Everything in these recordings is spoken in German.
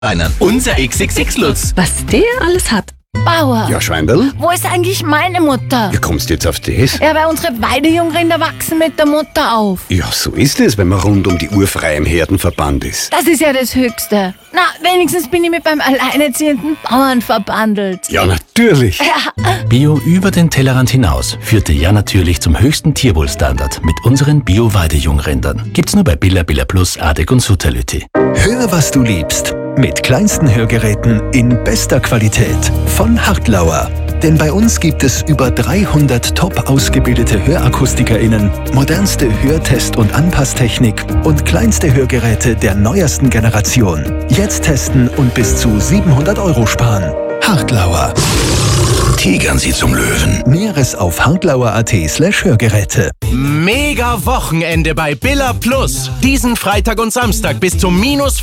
Unser XXX-Lutz. Was der alles hat. Bauer, Ja, Schweindl? wo ist eigentlich meine Mutter? Wie kommst du jetzt auf das? Ja, weil unsere Weidejungrinder wachsen mit der Mutter auf. Ja, so ist es, wenn man rund um die Uhr frei im Herdenverband ist. Das ist ja das Höchste. Na, wenigstens bin ich mit beim alleinerziehenden Bauern verbandelt. Ja, natürlich. Bio über den Tellerrand hinaus führte ja natürlich zum höchsten Tierwohlstandard mit unseren Bio-Weidejungrindern. Gibt's nur bei Billa, Billa Plus, Adek und Sutalüti. Hör, was du liebst. Mit kleinsten Hörgeräten in bester Qualität von Hartlauer. Denn bei uns gibt es über 300 top ausgebildete HörakustikerInnen, modernste Hörtest- und Anpasstechnik und kleinste Hörgeräte der neuesten Generation. Jetzt testen und bis zu 700 € sparen. Hartlauer. Tigern Sie zum Löwen. Näheres auf hartlauer.at/Hörgeräte. Mega Wochenende bei Billa Plus. Diesen Freitag und Samstag bis zu minus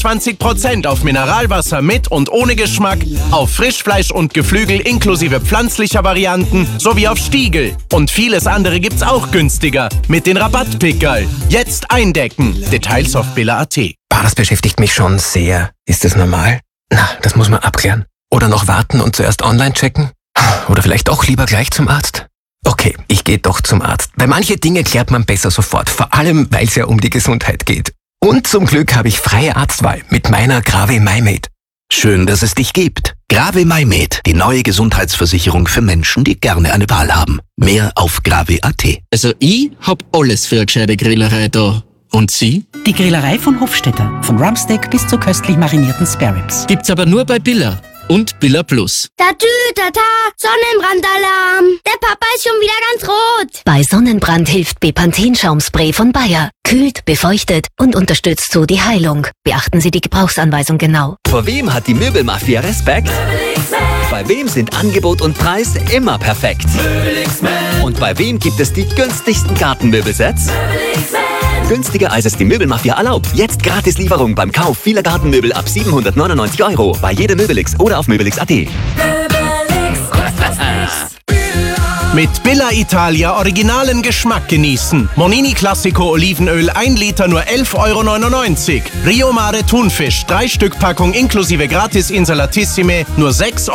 25% auf Mineralwasser mit und ohne Geschmack, auf Frischfleisch und Geflügel inklusive pflanzlicher Varianten sowie auf Stiegel. Und vieles andere gibt's auch günstiger mit den Rabattpickerl. Jetzt eindecken. Details auf billa.at. Das beschäftigt mich schon sehr. Ist das normal? Na, das muss man abklären. Oder noch warten und zuerst online checken? Oder vielleicht doch lieber gleich zum Arzt? Okay, ich gehe doch zum Arzt. Weil manche Dinge klärt man besser sofort, vor allem weil es ja um die Gesundheit geht. Und zum Glück habe ich freie Arztwahl mit meiner Grave MyMed. Schön, dass es dich gibt. Grave MyMed, die neue Gesundheitsversicherung für Menschen, die gerne eine Wahl haben. Mehr auf grave.at. Also ich hab alles für eine gescheite Grillerei da. Und Sie? Die Grillerei von Hofstetter. Von Rumpsteak bis zu köstlich marinierten Spareribs. Gibt's aber nur bei Billa und Billa Plus. Tatü, tata, Sonnenbrandalarm. Der Papa ist schon wieder ganz rot. Bei Sonnenbrand hilft Bepanthen-Schaumspray von Bayer. Kühlt, befeuchtet und unterstützt so die Heilung. Beachten Sie die Gebrauchsanweisung genau. Vor wem hat die Möbelmafia Respekt? Bei wem sind Angebot und Preis immer perfekt? Und bei wem gibt es die günstigsten Gartenmöbelsets? Günstiger als es die Möbelmafia erlaubt. Jetzt Gratislieferung beim Kauf vieler Gartenmöbel ab 799 € bei jedem Möbelix oder auf möbelix.at. Mit Billa Italia originalen Geschmack genießen. Monini Classico Olivenöl 1 Liter nur 11,99 €. Rio Mare Thunfisch 3 Stück Packung inklusive Gratis Insalatissime nur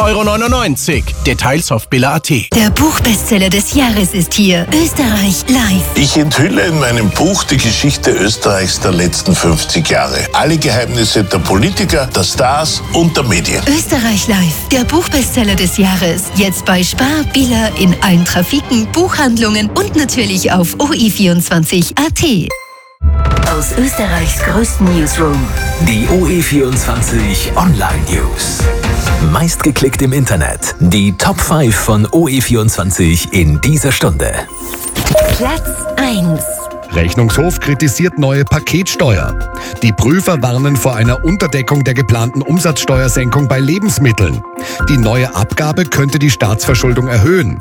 6,99 €. Details auf billa.at. Der Buchbestseller des Jahres ist hier. Österreich live. Ich enthülle in meinem Buch die Geschichte Österreichs der letzten 50 Jahre. Alle Geheimnisse der Politiker, der Stars und der Medien. Österreich live. Der Buchbestseller des Jahres. Jetzt bei Spar, Billa in allen Trafiken, Buchhandlungen und natürlich auf OE24.at. Aus Österreichs größten Newsroom. Die OE24 Online News. Meistgeklickt im Internet. Die Top 5 von OE24 in dieser Stunde. Platz 1. Rechnungshof kritisiert neue Paketsteuer. Die Prüfer warnen vor einer Unterdeckung der geplanten Umsatzsteuersenkung bei Lebensmitteln. Die neue Abgabe könnte die Staatsverschuldung erhöhen.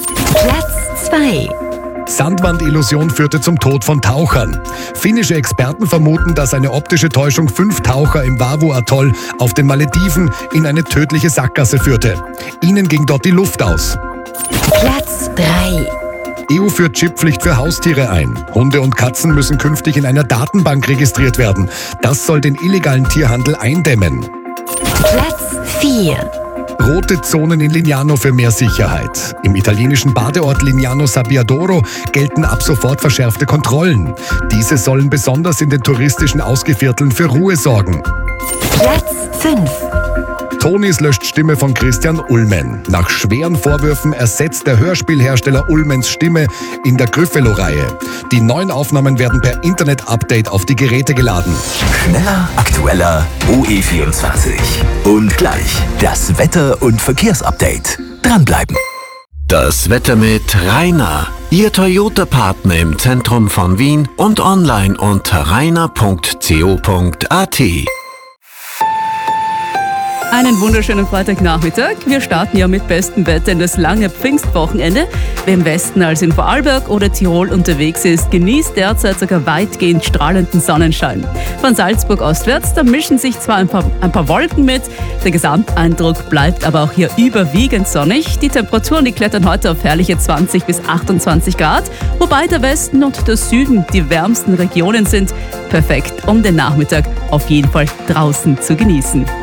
Platz 2. Sandwandillusion führte zum Tod von Tauchern. Finnische Experten vermuten, dass eine optische Täuschung 5 Taucher im Vavu-Atoll auf den Malediven in eine tödliche Sackgasse führte. Ihnen ging dort die Luft aus. Platz 3. EU führt Chipppflicht für Haustiere ein. Hunde und Katzen müssen künftig in einer Datenbank registriert werden. Das soll den illegalen Tierhandel eindämmen. Platz 4. Rote Zonen in Lignano für mehr Sicherheit. Im italienischen Badeort Lignano Sabbiadoro gelten ab sofort verschärfte Kontrollen. Diese sollen besonders in den touristischen Ausgevierteln für Ruhe sorgen. Platz 5. Tonys löscht Stimme von Christian Ulmen. Nach schweren Vorwürfen ersetzt der Hörspielhersteller Ulmens Stimme in der Gryffalo-Reihe. Die neuen Aufnahmen werden per Internet-Update auf die Geräte geladen. Schneller, aktueller, OE24. Und gleich das Wetter- und Verkehrsupdate. Dranbleiben. Das Wetter mit Rainer. Ihr Toyota-Partner im Zentrum von Wien und online unter rainer.co.at. Einen wunderschönen Freitagnachmittag. Wir starten ja mit bestem Wetter in das lange Pfingstwochenende. Wer im Westen als in Vorarlberg oder Tirol unterwegs ist, genießt derzeit sogar weitgehend strahlenden Sonnenschein. Von Salzburg ostwärts, da mischen sich zwar ein paar Wolken mit, der Gesamteindruck bleibt aber auch hier überwiegend sonnig. Die Temperaturen, die klettern heute auf herrliche 20 bis 28 Grad, wobei der Westen und der Süden die wärmsten Regionen sind. Perfekt, um den Nachmittag auf jeden Fall draußen zu genießen.